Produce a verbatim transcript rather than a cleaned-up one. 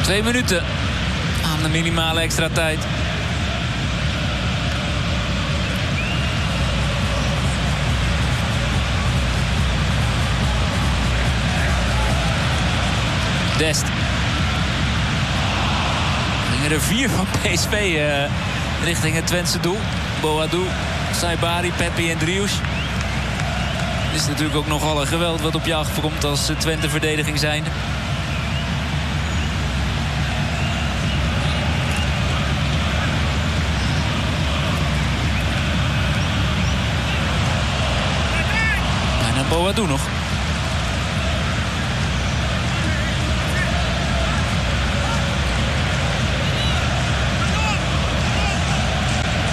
Twee minuten aan de minimale extra tijd. Dest. Gingen er vier van P S V uh, richting het Twentse doel. Boadou, Saibari, Peppi en Driouche. Het is natuurlijk ook nogal een geweld wat op je afkomt als Twente verdediging zijn. Bijna Boadou nog.